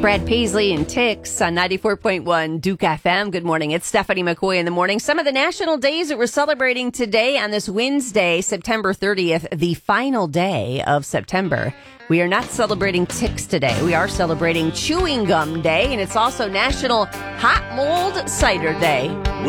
Brad Paisley and Tix on 94.1 Duke FM. Good morning. It's Stephanie McCoy in the morning. Some of the national days that we're celebrating today on this Wednesday, September 30th, the final day of September. We are not celebrating Tix today. We are celebrating Chewing Gum Day, and it's also National Hot Mold Cider Day.